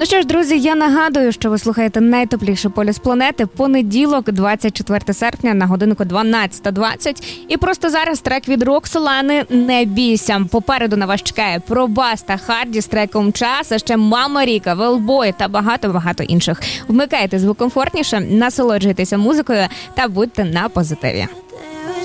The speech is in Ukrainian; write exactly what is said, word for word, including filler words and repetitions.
що ж, друзі, я нагадую, що ви слухаєте найтепліший полюс планети. Понеділок, двадцять четвертого серпня, на годинку дванадцята двадцять. І просто зараз трек від Роксолани «Не бійся». Попереду на вас чекає Пробас та Харді з треком «Час», а ще Мама Ріка, Велбой та багато-багато інших. Вмикайте звук комфортніше, насолоджуйтеся музикою та будьте на позитиві.